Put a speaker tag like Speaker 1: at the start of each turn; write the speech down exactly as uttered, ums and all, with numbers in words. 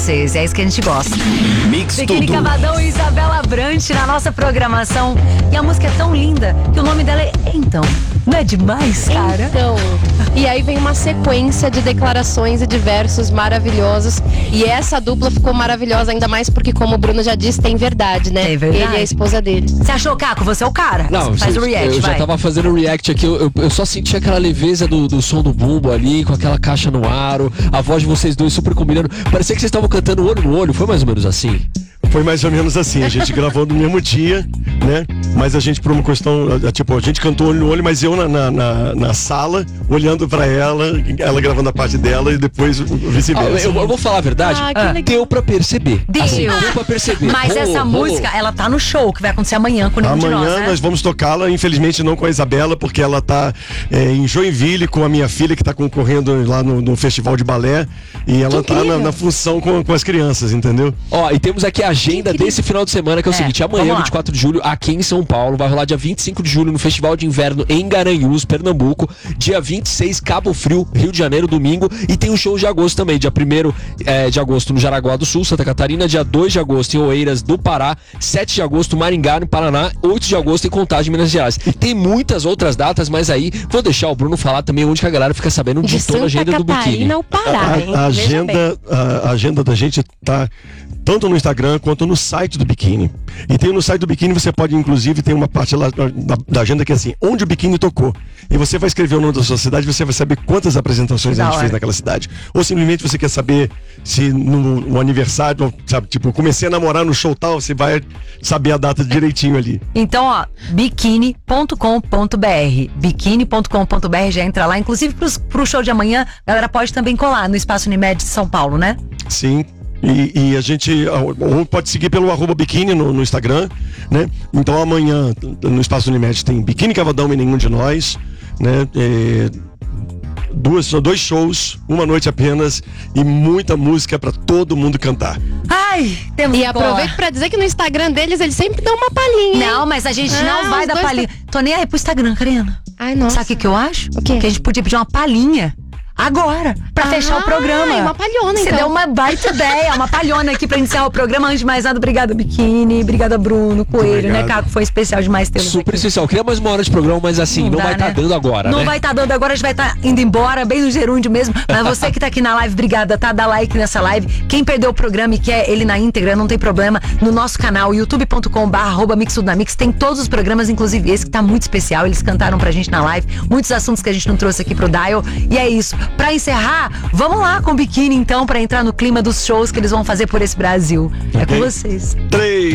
Speaker 1: vocês, é isso que a gente gosta.
Speaker 2: Mix
Speaker 1: Biquíni
Speaker 2: Tudo.
Speaker 1: Cavadão e Isabela Brant na nossa programação. E a música é tão linda que o nome dela é Então. Não é demais, cara?
Speaker 3: Então, e aí vem uma sequência de declarações e de versos maravilhosos. E essa dupla ficou maravilhosa, ainda mais porque, como o Bruno já disse, tem verdade, né?
Speaker 1: Tem verdade.
Speaker 3: Ele e a esposa dele.
Speaker 1: Você achou, Caco? Você é o cara.
Speaker 4: Não,
Speaker 1: Faz
Speaker 4: eu,
Speaker 1: o react,
Speaker 4: eu já
Speaker 1: vai.
Speaker 4: tava fazendo o react aqui, eu, eu, eu só senti aquela leveza do, do som do bumbo ali, com aquela caixa no aro, a voz de vocês dois super combinando. Parecia que vocês estavam cantando olho no olho, foi mais ou menos assim?
Speaker 5: Foi mais ou menos assim, a gente gravou no mesmo dia, né? Mas a gente, por uma questão, tipo, a gente cantou olho no olho, mas eu na, na, na, na sala, olhando pra ela, ela gravando a parte dela e depois
Speaker 4: Ah,
Speaker 5: vice-versa.
Speaker 4: eu, eu vou falar a verdade,
Speaker 3: Ah, que legal.
Speaker 4: deu pra perceber.
Speaker 1: Deu.
Speaker 4: Assim, deu pra perceber.
Speaker 1: Mas
Speaker 4: Rolou,
Speaker 1: essa
Speaker 4: rolou.
Speaker 1: música, ela tá no show, que vai acontecer amanhã com nenhum de
Speaker 5: Amanhã
Speaker 1: nós, né?
Speaker 5: nós vamos tocá-la, infelizmente não com a Isabela, porque ela tá é, em Joinville com a minha filha que tá concorrendo lá no, no festival de balé e ela tá na, na função com, com as crianças, entendeu?
Speaker 4: Ó, e temos aqui a agenda desse final de semana, que é o
Speaker 1: É,
Speaker 4: seguinte:
Speaker 1: vamos
Speaker 4: amanhã,
Speaker 1: lá.
Speaker 4: vinte e quatro de julho, aqui em São Paulo, vai rolar dia vinte e cinco de julho no Festival de Inverno em Garanhuns, Pernambuco. Dia vinte e seis, Cabo Frio, Rio de Janeiro, domingo. E tem um show de agosto também, dia primeiro é, de agosto no Jaraguá do Sul, Santa Catarina. Dia dois de agosto em Oeiras do Pará. sete de agosto, Maringá, no Paraná. oito de agosto em Contagem, Minas Gerais. Tem muitas outras datas, mas aí vou deixar o Bruno falar também onde que a galera fica sabendo de,
Speaker 3: De
Speaker 4: toda a
Speaker 3: Santa
Speaker 4: agenda do biquíni.
Speaker 3: Catarina ao Pará, hein?
Speaker 5: A, a
Speaker 3: Veja
Speaker 5: agenda, a, a agenda da gente tá tanto no Instagram quanto no site do biquíni. E tem no site do biquíni, você pode, inclusive, tem uma parte lá da, da agenda que é assim, onde o biquíni tocou. E você vai escrever o nome da sua cidade, você vai saber quantas apresentações
Speaker 1: Da
Speaker 5: a gente
Speaker 1: hora.
Speaker 5: fez naquela cidade. Ou simplesmente você quer saber se no, no aniversário, sabe, tipo, comecei a namorar no show tal, você vai saber a data direitinho ali.
Speaker 1: Então, ó, biquíni ponto com ponto br. biquíni ponto com ponto br, já entra lá. Inclusive, pros, pro show de amanhã, a galera pode também colar no Espaço Unimed de São Paulo, né?
Speaker 5: Sim. E, e a gente ou pode seguir pelo arroba biquíni no, no Instagram, né? Então amanhã no Espaço Unimed tem Biquíni Cavadão e Nenhum de Nós, né? É, duas, dois shows, uma noite apenas e muita música pra todo mundo cantar.
Speaker 1: Ai, temos
Speaker 3: E
Speaker 1: que colar.
Speaker 3: aproveito pra dizer que no Instagram deles eles sempre dão uma palhinha, hein?
Speaker 1: Não, mas a gente
Speaker 3: Ah,
Speaker 1: não vai
Speaker 3: os
Speaker 1: dar
Speaker 3: dois
Speaker 1: palhinha. Tô nem aí pro Instagram, Karina.
Speaker 3: Ai, nossa.
Speaker 1: Sabe o que, que eu acho?
Speaker 3: O quê?
Speaker 1: Que a gente podia pedir uma palhinha agora, pra
Speaker 3: Ah,
Speaker 1: fechar o programa.
Speaker 3: uma palhona,
Speaker 1: Você
Speaker 3: então.
Speaker 1: deu uma baita ideia, uma palhona aqui pra iniciar o programa. Antes de mais nada, obrigada, Biquíni, obrigada, Bruno, Coelho,
Speaker 5: obrigado.
Speaker 1: né, Caco? Foi especial demais tê-los
Speaker 4: Super
Speaker 1: aqui.
Speaker 4: especial. Queria mais uma hora de programa, mas assim, não,
Speaker 1: dá,
Speaker 4: vai estar
Speaker 1: né?
Speaker 4: dando agora,
Speaker 1: Não
Speaker 4: né?
Speaker 1: vai estar dando agora, a gente vai estar indo embora, bem no gerúndio mesmo. Mas você que tá aqui na live, obrigada, tá? Dá like nessa live. Quem perdeu o programa e quer ele na íntegra, não tem problema. No nosso canal, youtube ponto com barra arroba mix tudo na mix, tem todos os programas, inclusive esse que tá muito especial. Eles cantaram pra gente na live. Muitos assuntos que a gente não trouxe aqui pro Dial. E é isso. Pra encerrar, vamos lá com o Biquíni, então, pra entrar no clima dos shows que eles vão fazer por esse Brasil. É com
Speaker 5: Ok.
Speaker 1: vocês.
Speaker 5: Três.